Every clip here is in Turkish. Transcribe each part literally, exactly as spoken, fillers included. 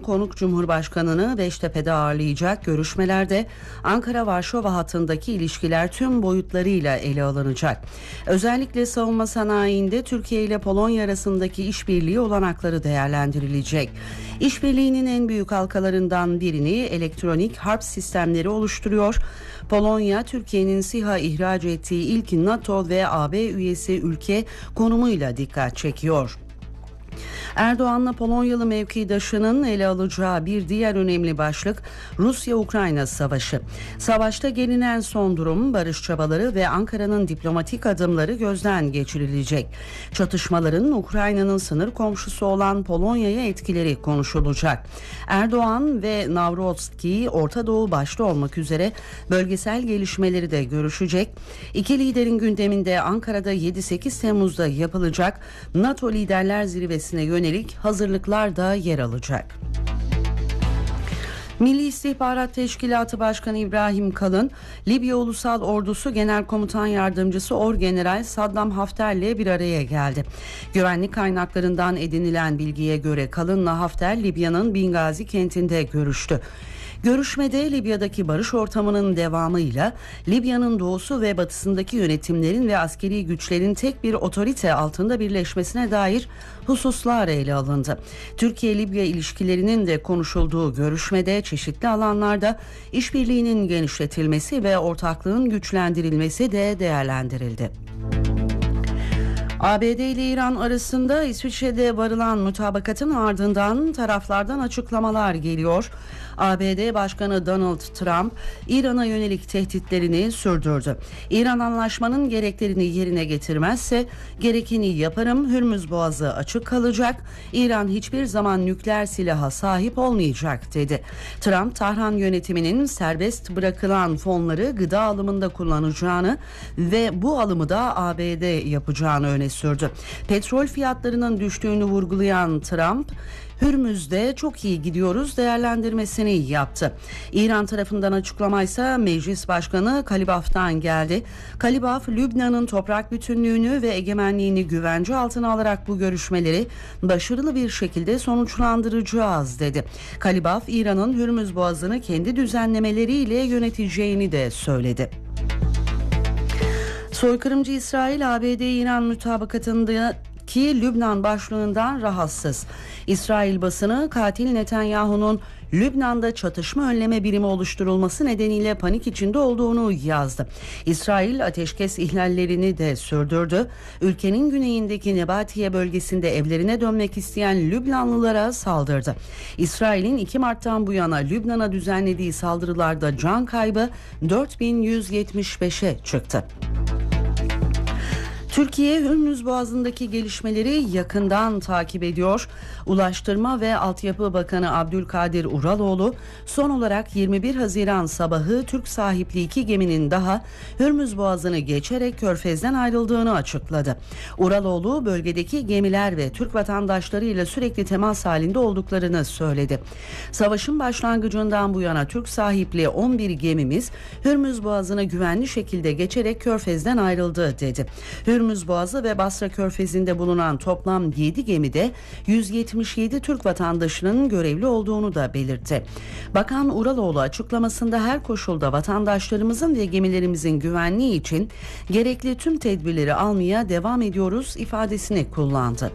konuk Cumhurbaşkanı'nı Beştepe'de ağırlayacak. Görüşmelerde Ankara-Varşova hattındaki ilişkiler tüm boyutlarıyla ele alınacak. Özellikle savunma sanayinde Türkiye ile Polonya arasındaki işbirliği olanakları değerlendirilecek. İşbirliğinin en büyük halkalarından birini elektronik harp sistemleri oluşturuyor. Polonya, Türkiye'nin SİHA ihraç ettiği ilk NATO ve A B üyesi ülke konumuyla dikkat çekiyor. Erdoğan'la Polonyalı mevkidaşının ele alacağı bir diğer önemli başlık Rusya-Ukrayna savaşı. Savaşta gelinen son durum, barış çabaları ve Ankara'nın diplomatik adımları gözden geçirilecek. Çatışmaların Ukrayna'nın sınır komşusu olan Polonya'ya etkileri konuşulacak. Erdoğan ve Navrotski, Orta Doğu başta olmak üzere bölgesel gelişmeleri de görüşecek. İki liderin gündeminde Ankara'da yedi sekiz Temmuz'da yapılacak NATO Liderler Zirvesi'ne yönelik hazırlıklar da yer alacak. Milli İstihbarat Teşkilatı Başkanı İbrahim Kalın, Libya Ulusal Ordusu Genel Komutan Yardımcısı Orgeneral Saddam Hafter'le bir araya geldi. Güvenlik kaynaklarından edinilen bilgiye göre Kalın'la Hafter, Libya'nın Bingazi kentinde görüştü. Görüşmede Libya'daki barış ortamının devamıyla Libya'nın doğusu ve batısındaki yönetimlerin ve askeri güçlerin tek bir otorite altında birleşmesine dair hususlar ele alındı. Türkiye-Libya ilişkilerinin de konuşulduğu görüşmede çeşitli alanlarda işbirliğinin genişletilmesi ve ortaklığın güçlendirilmesi de değerlendirildi. A B D ile İran arasında İsviçre'de varılan mutabakatın ardından taraflardan açıklamalar geliyor. A B D Başkanı Donald Trump, İran'a yönelik tehditlerini sürdürdü. İran anlaşmanın gereklerini yerine getirmezse gerekeni yaparım, Hürmüz Boğazı açık kalacak, İran hiçbir zaman nükleer silaha sahip olmayacak dedi. Trump, Tahran yönetiminin serbest bırakılan fonları gıda alımında kullanacağını ve bu alımı da A B D yapacağını öne sürdü. Petrol fiyatlarının düştüğünü vurgulayan Trump, Hürmüz'de çok iyi gidiyoruz değerlendirmesini yaptı. İran tarafından açıklamaysa Meclis Başkanı Kalibaf'tan geldi. Kalibaf, Lübnan'ın toprak bütünlüğünü ve egemenliğini güvence altına alarak bu görüşmeleri başarılı bir şekilde sonuçlandıracağız dedi. Kalibaf, İran'ın Hürmüz Boğazı'nı kendi düzenlemeleriyle yöneteceğini de söyledi. Soykırımcı İsrail, A B D-İran mutabakatında ki Lübnan başlığından rahatsız. İsrail basını katil Netanyahu'nun Lübnan'da çatışma önleme birimi oluşturulması nedeniyle panik içinde olduğunu yazdı. İsrail ateşkes ihlallerini de sürdürdü. Ülkenin güneyindeki Nebatiye bölgesinde evlerine dönmek isteyen Lübnanlılara saldırdı. İsrail'in iki Mart'tan bu yana Lübnan'a düzenlediği saldırılarda can kaybı dört bin yüz yetmiş beşe çıktı. Türkiye, Hürmüz Boğazı'ndaki gelişmeleri yakından takip ediyor. Ulaştırma ve Altyapı Bakanı Abdülkadir Uraloğlu, son olarak yirmi bir Haziran sabahı Türk sahipli iki geminin daha Hürmüz Boğazı'nı geçerek Körfez'den ayrıldığını açıkladı. Uraloğlu, bölgedeki gemiler ve Türk vatandaşlarıyla sürekli temas halinde olduklarını söyledi. Savaşın başlangıcından bu yana Türk sahipli on bir gemimiz Hürmüz Boğazı'nı güvenli şekilde geçerek Körfez'den ayrıldı dedi. Hürmüz Boğazı ve Basra Körfezi'nde bulunan toplam yedi gemide yüz yetmiş yedi Türk vatandaşının görevli olduğunu da belirtti. Bakan Uraloğlu açıklamasında her koşulda vatandaşlarımızın ve gemilerimizin güvenliği için gerekli tüm tedbirleri almaya devam ediyoruz ifadesini kullandı.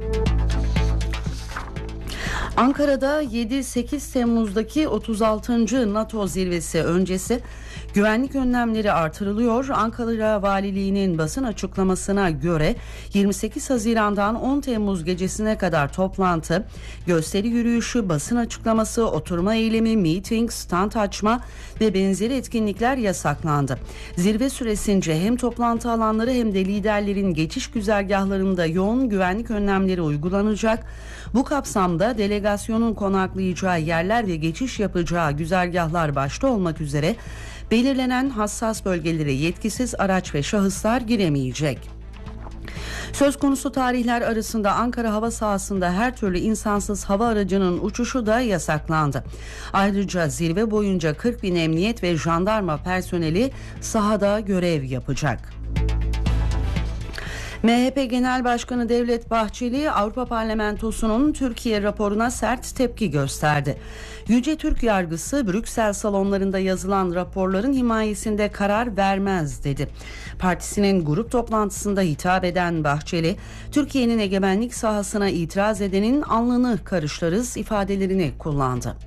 Ankara'da yedi sekiz Temmuz'daki otuz altıncı NATO zirvesi öncesi güvenlik önlemleri artırılıyor. Ankara Valiliği'nin basın açıklamasına göre yirmi sekiz Haziran'dan on Temmuz gecesine kadar toplantı, gösteri yürüyüşü, basın açıklaması, oturma eylemi, miting, stand açma ve benzeri etkinlikler yasaklandı. Zirve süresince hem toplantı alanları hem de liderlerin geçiş güzergahlarında yoğun güvenlik önlemleri uygulanacak. Bu kapsamda delegasyonun konaklayacağı yerler ve geçiş yapacağı güzergahlar başta olmak üzere belirlenen hassas bölgelere yetkisiz araç ve şahıslar giremeyecek. Söz konusu tarihler arasında Ankara hava sahasında her türlü insansız hava aracının uçuşu da yasaklandı. Ayrıca zirve boyunca kırk bin emniyet ve jandarma personeli sahada görev yapacak. M H P Genel Başkanı Devlet Bahçeli, Avrupa Parlamentosu'nun Türkiye raporuna sert tepki gösterdi. Yüce Türk yargısı Brüksel salonlarında yazılan raporların himayesinde karar vermez dedi. Partisinin grup toplantısında hitap eden Bahçeli, Türkiye'nin egemenlik sahasına itiraz edenin alnını karışlarız ifadelerini kullandı.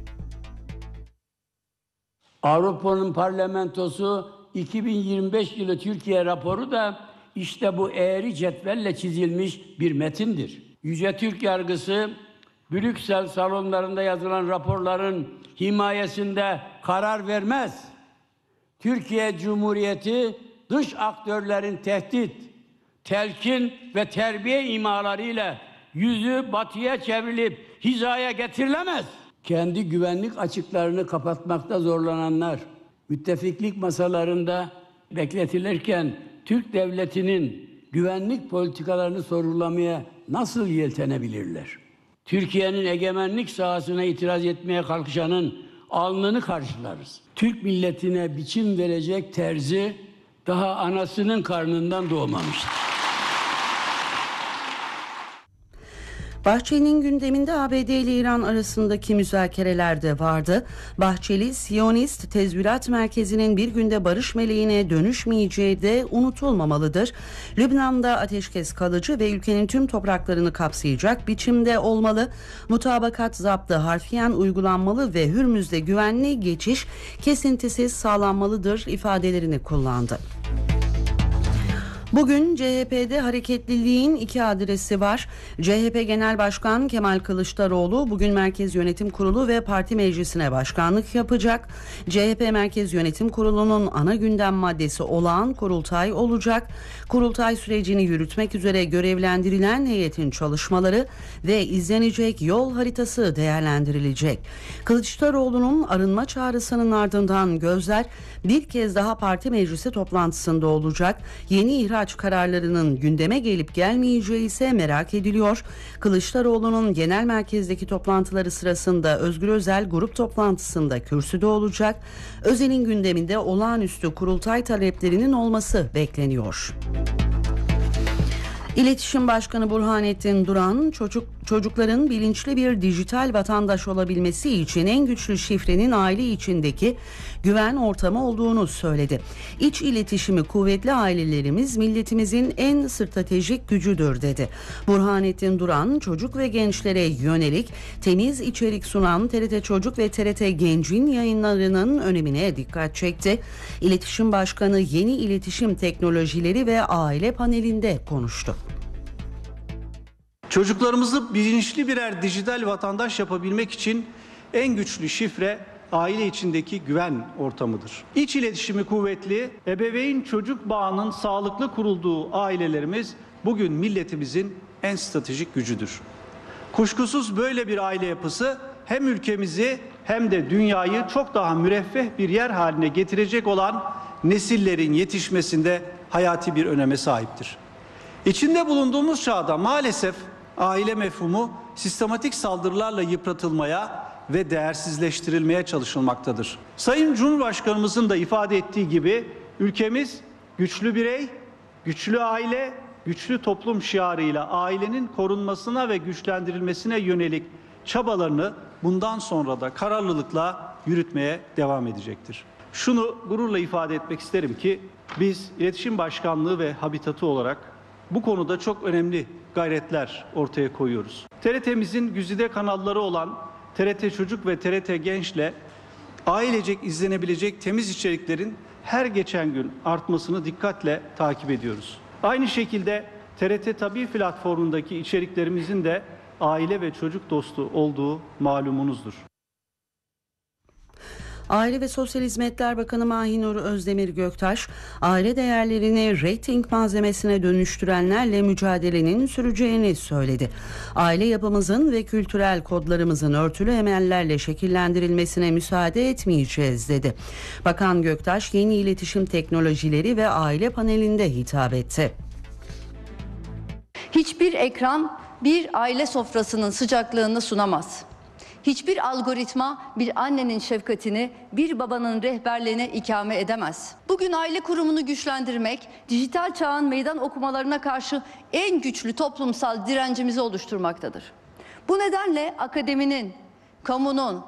Avrupa'nın parlamentosu iki bin yirmi beş yılı Türkiye raporu da işte bu eğri cetvelle çizilmiş bir metindir. Yüce Türk yargısı Brüksel salonlarında yazılan raporların himayesinde karar vermez. Türkiye Cumhuriyeti dış aktörlerin tehdit, telkin ve terbiye imalarıyla yüzü batıya çevrilip hizaya getirilemez. Kendi güvenlik açıklarını kapatmakta zorlananlar, müttefiklik masalarında bekletilirken Türk devletinin güvenlik politikalarını sorgulamaya nasıl yeltenebilirler? Türkiye'nin egemenlik sahasına itiraz etmeye kalkışanın alnını karşılarız. Türk milletine biçim verecek terzi daha anasının karnından doğmamıştır. Bahçeli'nin gündeminde A B D ile İran arasındaki müzakereler de vardı. Bahçeli, Siyonist Tezvirat Merkezi'nin bir günde barış meleğine dönüşmeyeceği de unutulmamalıdır. Lübnan'da ateşkes kalıcı ve ülkenin tüm topraklarını kapsayacak biçimde olmalı. Mutabakat zaptı harfiyen uygulanmalı ve Hürmüz'de güvenli geçiş kesintisiz sağlanmalıdır ifadelerini kullandı. Bugün C H P'de hareketliliğin iki adresi var. C H P Genel Başkan Kemal Kılıçdaroğlu bugün Merkez Yönetim Kurulu ve Parti Meclisi'ne başkanlık yapacak. C H P Merkez Yönetim Kurulu'nun ana gündem maddesi olağan kurultay olacak. Kurultay sürecini yürütmek üzere görevlendirilen heyetin çalışmaları ve izlenecek yol haritası değerlendirilecek. Kılıçdaroğlu'nun arınma çağrısının ardından gözler bir kez daha Parti Meclisi toplantısında olacak. Yeni ihraç kararlarının gündeme gelip gelmeyeceği ise merak ediliyor. Kılıçdaroğlu'nun genel merkezdeki toplantıları sırasında Özgür Özel grup toplantısında kürsüde olacak. Özel'in gündeminde olağanüstü kurultay taleplerinin olması bekleniyor. İletişim Başkanı Burhanettin Duran, çocuk çocukların bilinçli bir dijital vatandaş olabilmesi için en güçlü şifrenin aile içindeki güven ortamı olduğunu söyledi. İç iletişimi kuvvetli ailelerimiz milletimizin en stratejik gücüdür dedi. Burhanettin Duran, çocuk ve gençlere yönelik temiz içerik sunan T R T Çocuk ve T R T Genc'in yayınlarının önemine dikkat çekti. İletişim Başkanı yeni iletişim teknolojileri ve aile panelinde konuştu. Çocuklarımızı bilinçli birer dijital vatandaş yapabilmek için en güçlü şifre aile içindeki güven ortamıdır. İç iletişimi kuvvetli, ebeveyn çocuk bağının sağlıklı kurulduğu ailelerimiz bugün milletimizin en stratejik gücüdür. Kuşkusuz böyle bir aile yapısı hem ülkemizi hem de dünyayı çok daha müreffeh bir yer haline getirecek olan nesillerin yetişmesinde hayati bir öneme sahiptir. İçinde bulunduğumuz çağda maalesef aile mefhumu sistematik saldırılarla yıpratılmaya ve değersizleştirilmeye çalışılmaktadır. Sayın Cumhurbaşkanımızın da ifade ettiği gibi ülkemiz güçlü birey, güçlü aile, güçlü toplum şiarıyla ailenin korunmasına ve güçlendirilmesine yönelik çabalarını bundan sonra da kararlılıkla yürütmeye devam edecektir. Şunu gururla ifade etmek isterim ki biz İletişim Başkanlığı ve Habitatı olarak bu konuda çok önemli gayretler ortaya koyuyoruz. T R T'mizin güzide kanalları olan T R T Çocuk ve T R T Genç'le ailecek izlenebilecek temiz içeriklerin her geçen gün artmasını dikkatle takip ediyoruz. Aynı şekilde T R T Tabii platformundaki içeriklerimizin de aile ve çocuk dostu olduğu malumunuzdur. Aile ve Sosyal Hizmetler Bakanı Mahinur Özdemir Göktaş, aile değerlerini reyting malzemesine dönüştürenlerle mücadelenin süreceğini söyledi. Aile yapımızın ve kültürel kodlarımızın örtülü emellerle şekillendirilmesine müsaade etmeyeceğiz dedi. Bakan Göktaş, yeni iletişim teknolojileri ve aile panelinde hitap etti. Hiçbir ekran bir aile sofrasının sıcaklığını sunamaz. Hiçbir algoritma bir annenin şefkatini, bir babanın rehberliğine ikame edemez. Bugün aile kurumunu güçlendirmek, dijital çağın meydan okumalarına karşı en güçlü toplumsal direncimizi oluşturmaktadır. Bu nedenle akademinin, kamunun,